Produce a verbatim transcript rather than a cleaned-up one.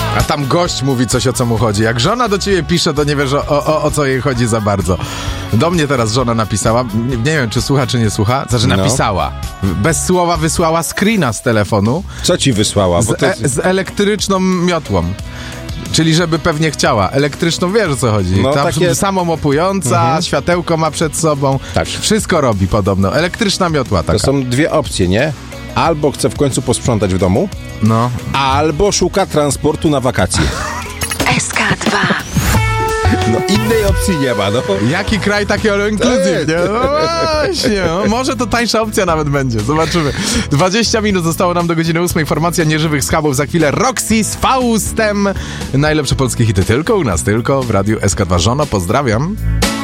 A tam gość mówi coś, o co mu chodzi. Jak żona do ciebie pisze, to nie wiesz o, o, o co jej chodzi za bardzo. Do mnie teraz żona napisała, nie, nie wiem, czy słucha, czy nie słucha, znaczy No. napisała. Bez słowa wysłała screena z telefonu. Co ci wysłała? Bo Z, to... e, z elektryczną miotłą. Czyli żeby pewnie chciała. Elektryczną, wiesz o co chodzi. No, Tam takie... samomopująca, Mhm. światełko ma przed sobą. Tak. Wszystko robi podobno. Elektryczna miotła taka. To są dwie opcje, nie? Albo chce w końcu posprzątać w domu, No. albo szuka transportu na wakacje. S K dwa. No innej opcji nie ma, no. Jaki kraj, taki all inclusive, nie? No właśnie, no, może to tańsza opcja nawet będzie, zobaczymy. dwadzieścia minut zostało nam do godziny ósmej. Formacja nieżywych schabów, za chwilę Roxy z Faustem. Najlepsze polskie hity tylko u nas, tylko w Radiu S K dwa. Żono, pozdrawiam.